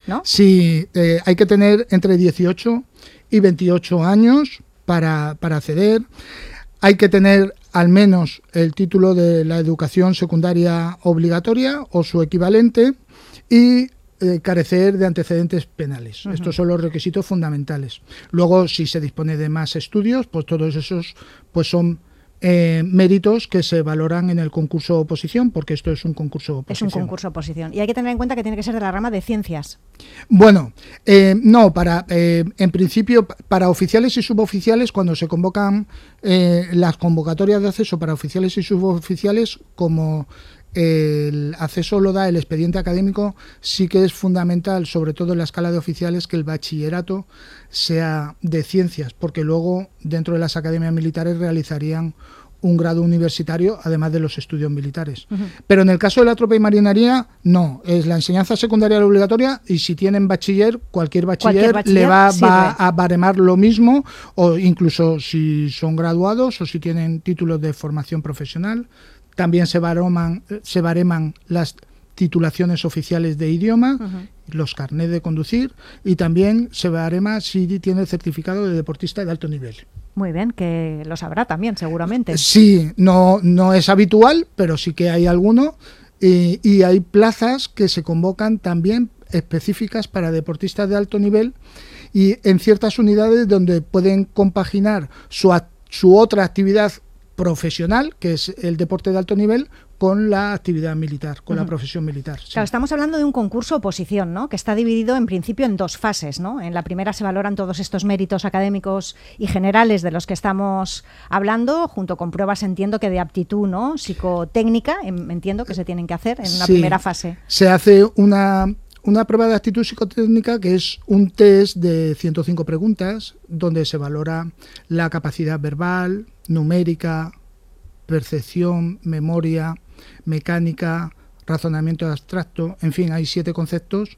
¿no? Sí, hay que tener entre 18 y 28 años para acceder. Hay que tener al menos el título de la educación secundaria obligatoria o su equivalente y carecer de antecedentes penales. Estos son los requisitos fundamentales. Luego, si se dispone de más estudios, pues todos esos pues son méritos que se valoran en el concurso oposición, porque esto es un concurso oposición. Es un concurso oposición. Y hay que tener en cuenta que tiene que ser de la rama de ciencias. Bueno, no, en principio, para oficiales y suboficiales, cuando se convocan las convocatorias de acceso para oficiales y suboficiales, como el acceso lo da el expediente académico, sí que es fundamental, sobre todo en la escala de oficiales, que el bachillerato sea de ciencias, porque luego dentro de las academias militares realizarían un grado universitario, además de los estudios militares. Pero en el caso de la tropa y marinería, no, es la enseñanza secundaria obligatoria, y si tienen bachiller, cualquier bachiller le va a baremar lo mismo, o incluso si son graduados o si tienen títulos de formación profesional. También se bareman las titulaciones oficiales de idioma, los carnets de conducir, y también se barema si tiene el certificado de deportista de alto nivel. Muy bien, que lo sabrá también, seguramente. Sí, no es habitual, pero sí que hay alguno, y hay plazas que se convocan también específicas para deportistas de alto nivel, y en ciertas unidades donde pueden compaginar su otra actividad profesional, que es el deporte de alto nivel, con la actividad militar, con la profesión militar. Sí. Claro, estamos hablando de un concurso oposición, ¿no? Que está dividido en principio en dos fases, ¿no? En la primera se valoran todos estos méritos académicos y generales de los que estamos hablando, junto con pruebas, entiendo que de aptitud, ¿no? Psicotécnica, entiendo que se tienen que hacer en una primera fase. Se hace una prueba de aptitud psicotécnica, que es un test de 105 preguntas, donde se valora la capacidad verbal, numérica, percepción, memoria, mecánica, razonamiento abstracto, en fin, hay 7 conceptos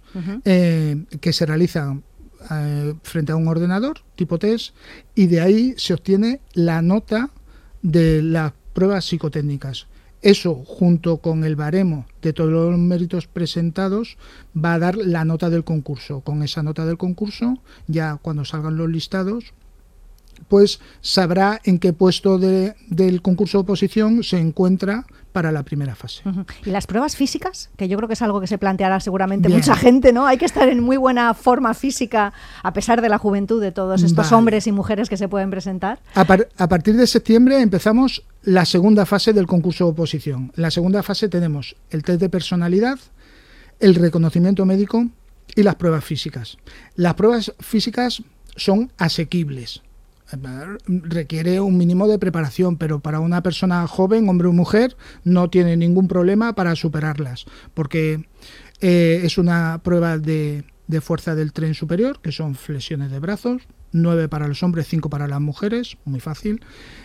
que se realizan frente a un ordenador, tipo test, y de ahí se obtiene la nota de las pruebas psicotécnicas. Eso, junto con el baremo de todos los méritos presentados, va a dar la nota del concurso. Con esa nota del concurso, ya cuando salgan los listados, pues sabrá en qué puesto del concurso de oposición se encuentra para la primera fase. ¿Y las pruebas físicas? Que yo creo que es algo que se planteará seguramente mucha gente, ¿no? Hay que estar en muy buena forma física a pesar de la juventud de todos estos hombres y mujeres que se pueden presentar. A partir de septiembre empezamos la segunda fase del concurso de oposición. En la segunda fase tenemos el test de personalidad, el reconocimiento médico y las pruebas físicas. Las pruebas físicas son asequibles. Requiere un mínimo de preparación, pero para una persona joven, hombre o mujer, no tiene ningún problema para superarlas, porque es una prueba de fuerza del tren superior, que son flexiones de brazos, 9 para los hombres, 5 para las mujeres, muy fácil.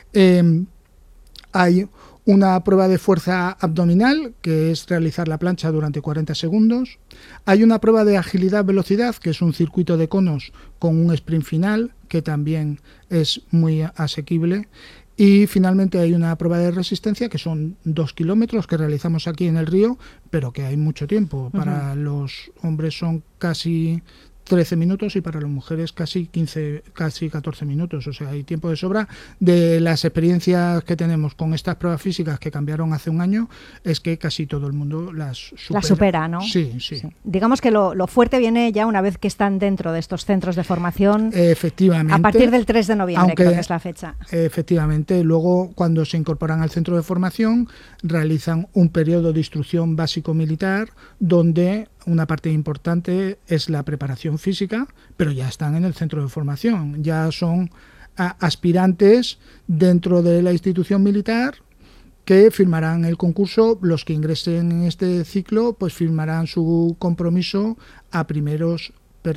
Hay una prueba de fuerza abdominal, que es realizar la plancha durante 40 segundos. Hay una prueba de agilidad-velocidad, que es un circuito de conos con un sprint final, que también es muy asequible. Y finalmente hay una prueba de resistencia, que son 2 kilómetros que realizamos aquí en el río, pero que hay mucho tiempo. Para los hombres son casi 13 minutos y para las mujeres casi 14 minutos, o sea, hay tiempo de sobra. De las experiencias que tenemos con estas pruebas físicas que cambiaron hace un año, es que casi todo el mundo las supera, ¿no? Sí. Digamos que lo fuerte viene ya una vez que están dentro de estos centros de formación. Efectivamente. A partir del 3 de noviembre, creo que es la fecha. Efectivamente. Luego, cuando se incorporan al centro de formación, realizan un periodo de instrucción básico-militar, donde una parte importante es la preparación física, pero ya están en el centro de formación, ya son aspirantes dentro de la institución militar que firmarán el concurso. Los que ingresen en este ciclo pues firmarán su compromiso a primeros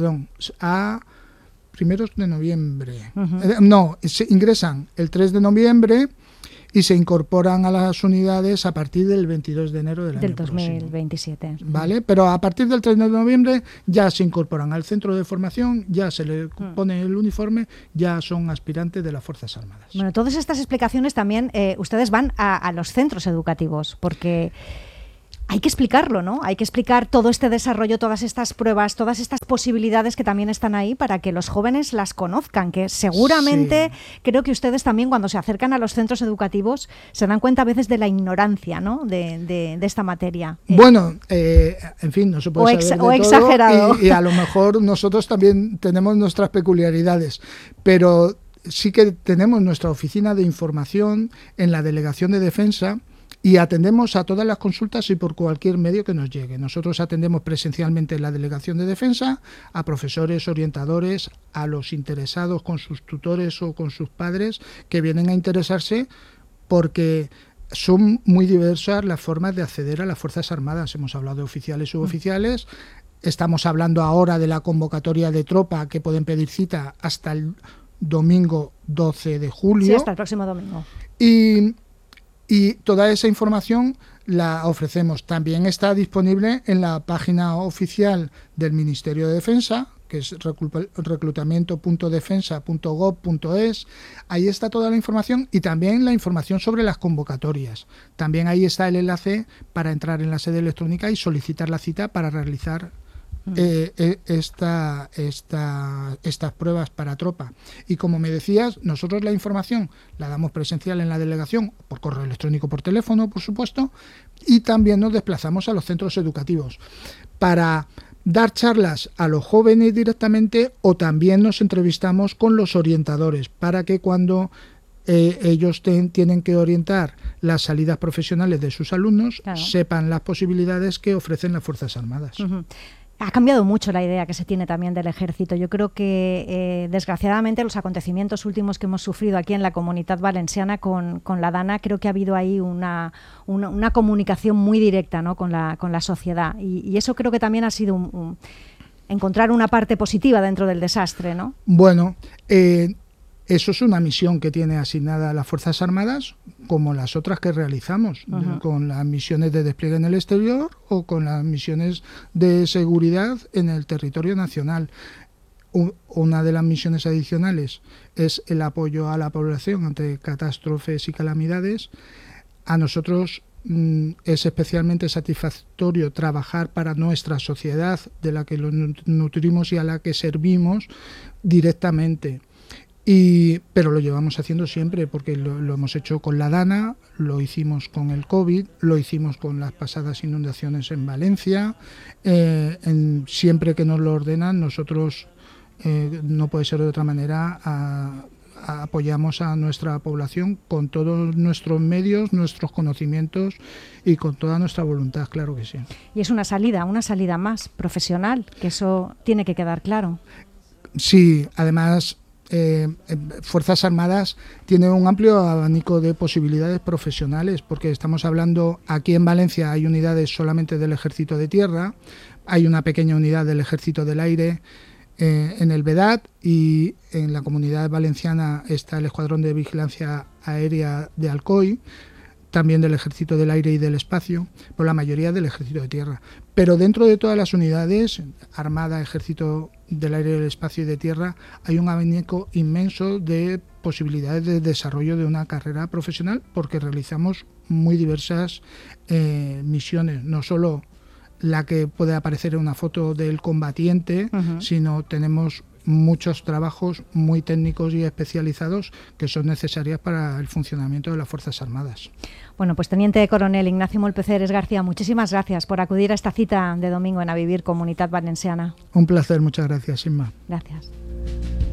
de noviembre. Se ingresan el 3 de noviembre y se incorporan a las unidades a partir del 22 de enero del año 2027. Próximo, ¿vale? Pero a partir del 3 de noviembre ya se incorporan al centro de formación, ya se le pone el uniforme, ya son aspirantes de las Fuerzas Armadas. Bueno, todas estas explicaciones también ustedes van a los centros educativos, porque hay que explicarlo, ¿no? Hay que explicar todo este desarrollo, todas estas pruebas, todas estas posibilidades que también están ahí para que los jóvenes las conozcan, que seguramente creo que ustedes también cuando se acercan a los centros educativos se dan cuenta a veces de la ignorancia, ¿no? de esta materia. Bueno, en fin, no se puede saber de todo, exagerado. Y a lo mejor nosotros también tenemos nuestras peculiaridades, pero sí que tenemos nuestra oficina de información en la Delegación de Defensa y atendemos a todas las consultas y por cualquier medio que nos llegue. Nosotros atendemos presencialmente en la Delegación de Defensa a profesores, orientadores, a los interesados con sus tutores o con sus padres que vienen a interesarse porque son muy diversas las formas de acceder a las Fuerzas Armadas. Hemos hablado de oficiales y suboficiales. Estamos hablando ahora de la convocatoria de tropa que pueden pedir cita hasta el domingo 12 de julio. Sí, hasta el próximo domingo. Y toda esa información la ofrecemos. También está disponible en la página oficial del Ministerio de Defensa, que es reclutamiento.defensa.gov.es. Ahí está toda la información y también la información sobre las convocatorias. También ahí está el enlace para entrar en la sede electrónica y solicitar la cita para realizar estas pruebas para tropa. Y como me decías, nosotros la información la damos presencial en la delegación, por correo electrónico, por teléfono, por supuesto, y también nos desplazamos a los centros educativos para dar charlas a los jóvenes directamente, o también nos entrevistamos con los orientadores para que cuando ellos tienen que orientar las salidas profesionales de sus alumnos, claro, sepan las posibilidades que ofrecen las Fuerzas Armadas. Uh-huh. Ha cambiado mucho la idea que se tiene también del ejército. Yo creo que, desgraciadamente, los acontecimientos últimos que hemos sufrido aquí en la Comunitat Valenciana con la Dana, creo que ha habido ahí una comunicación muy directa, ¿no?, con la sociedad. Y eso creo que también ha sido encontrar una parte positiva dentro del desastre, ¿no? Bueno, eso es una misión que tiene asignada a las Fuerzas Armadas, como las otras que realizamos, con las misiones de despliegue en el exterior o con las misiones de seguridad en el territorio nacional. Una de las misiones adicionales es el apoyo a la población ante catástrofes y calamidades. A nosotros es especialmente satisfactorio trabajar para nuestra sociedad, de la que lo nutrimos y a la que servimos directamente. Pero lo llevamos haciendo siempre, porque lo hemos hecho con la Dana, lo hicimos con el COVID, lo hicimos con las pasadas inundaciones en Valencia. Siempre que nos lo ordenan, nosotros, no puede ser de otra manera, apoyamos a nuestra población con todos nuestros medios, nuestros conocimientos y con toda nuestra voluntad, claro que sí. Y es una salida más profesional, que eso tiene que quedar claro. Sí, además Fuerzas Armadas tiene un amplio abanico de posibilidades profesionales, porque estamos hablando, aquí en Valencia hay unidades solamente del Ejército de Tierra, hay una pequeña unidad del Ejército del Aire en el Vedat, y en la Comunidad Valenciana está el Escuadrón de Vigilancia Aérea de Alcoy, también del Ejército del Aire y del Espacio, por la mayoría del Ejército de Tierra. Pero dentro de todas las unidades, Armada, Ejército del Aire, del Espacio y de Tierra, hay un abanico inmenso de posibilidades de desarrollo de una carrera profesional, porque realizamos muy diversas misiones, no solo la que puede aparecer en una foto del combatiente, sino tenemos muchos trabajos muy técnicos y especializados que son necesarias para el funcionamiento de las Fuerzas Armadas. Bueno, pues Teniente Coronel Ignacio Molpeceres García, muchísimas gracias por acudir a esta cita de domingo en A Vivir Comunitat Valenciana. Un placer, muchas gracias, Inma. Gracias.